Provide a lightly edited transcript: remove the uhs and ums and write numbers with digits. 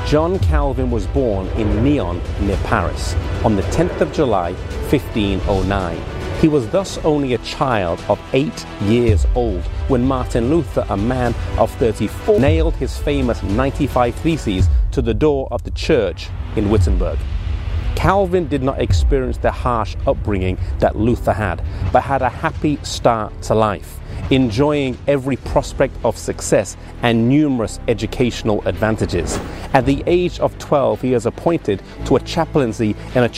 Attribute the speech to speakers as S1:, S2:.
S1: John Calvin was born in Nyon, near Paris, on the 10th of July, 1509. He was thus only a child of 8 years old when Martin Luther, a man of 34, nailed his famous 95 Theses to the door of the church in Wittenberg. Calvin did not experience the harsh upbringing that Luther had, but had a happy start to life, enjoying every prospect of success and numerous educational advantages. At the age of 12, he was appointed to a chaplaincy in a